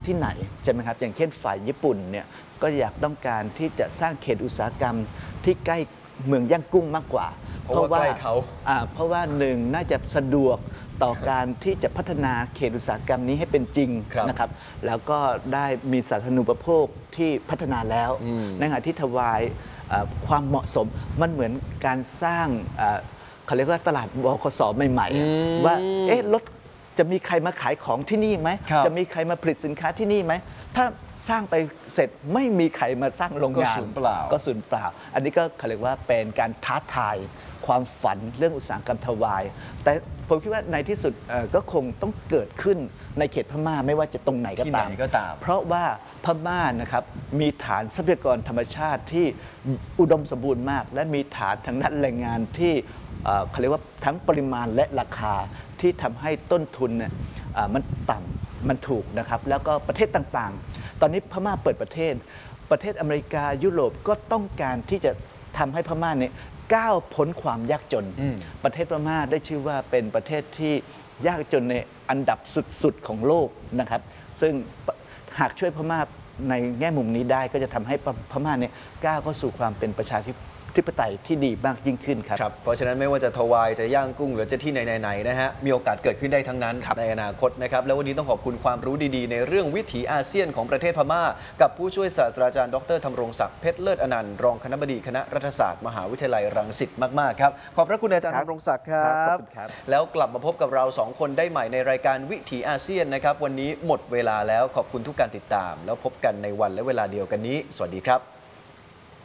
ที่ไหนใช่ไหมครับอย่างเช่นฝ่ายญี่ปุ่นเนี่ยก็อยากต้องการที่จะสร้างเขตอุตสาหกรรมที่ใกล้เมืองย่างกุ้งมากกว่าเพราะว่าใกล้เขาเพราะว่าหนึ่งน่าจะสะดวกต่อการที่จะพัฒนาเขตอุตสาหกรรมนี้ให้เป็นจริงนะครับแล้วก็ได้มีสาธารณูปโภคที่พัฒนาแล้วในขณะที่ทวายความเหมาะสมมันเหมือนการสร้างเขาเรียกว่าตลาดบขสใหม่ๆว่ารถจะมีใครมาขายของที่นี่ไหมจะมีใครมาผลิตสินค้าที่นี่ไหมถ้าสร้างไปเสร็จไม่มีใครมาสร้างโรงงานก็สูญเปล่าอันนี้ก็เขาเรียกว่าเป็นการท้าทายความฝันเรื่องอุตสาหกรรมทวายแต่ผมคิดว่าในที่สุดก็คงต้องเกิดขึ้นในเขตพม่าไม่ว่าจะตรงไหนก็ตามเพราะว่าพม่านะครับมีฐานทรัพยากรธรรมชาติที่อุดมสมบูรณ์มากและมีฐานทางด้านแรงงานที่เขาเรียกว่าทั้งปริมาณและราคาที่ทำให้ต้นทุนเนี่ยมันต่ำมันถูกนะครับแล้วก็ประเทศต่างๆตอนนี้พม่าเปิดประเทศอเมริกายุโรปก็ต้องการที่จะทำให้พม่าเนี่ยก้าวพ้นความยากจนประเทศพม่าได้ชื่อว่าเป็นประเทศที่ยากจนในอันดับสุดๆของโลกนะครับซึ่งหากช่วยพม่าในแง่มุมนี้ได้ก็จะทำให้พม่าเนี่ยก้าวเข้าสู่ความเป็นประชาธิปไตยที่ดีมากยิ่งขึ้นครับเพราะฉะนั้นไม่ว่าจะทวายจะย่างกุ้งหรือจะที่ไหนๆนะฮะมีโอกาสเกิดขึ้นได้ทั้งนั้นในอนาคตนะครับแล้ววันนี้ต้องขอบคุณความรู้ดีๆในเรื่องวิถีอาเซียนของประเทศพม่ากับผู้ช่วยศาสตราจารย์ดร.ธำรงศักดิ์เพชรเลิศอนันต์รองคณบดีคณะรัฐศาสตร์มหาวิทยาลัยรังสิตมากๆครับขอบพระคุณอาจารย์ธำรงศักดิ์ครับแล้วกลับมาพบกับเรา2คนได้ใหม่ในรายการวิถีอาเซียนนะครับวันนี้หมดเวลาแล้วขอบคุณทุกการติดตามแล้วพบกันในวันและเวลาเดียวกันนี้สวัสดีครับ